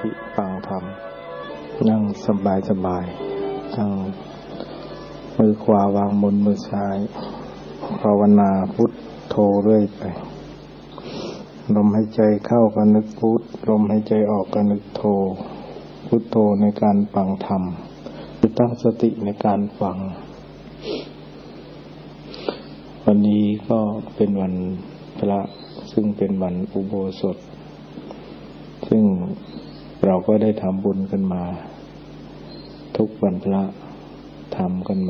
ธิฟังธรรมนั่งสบายตั้งมือขวาวางบนมือซ้ายภาวนาพุทโธเรื่อยไปลมหายใจเข้าก็นึกพุทลมหายใจออกก็นึกโธพุทโธในการฟังธรรมคือตั้งสติในการฟังวันนี้ก็เป็นวันพระซึ่งเป็นวันอุโบสถซึ่งเราก็ได้ทำบุญกันมาทุกวันพระทำกัน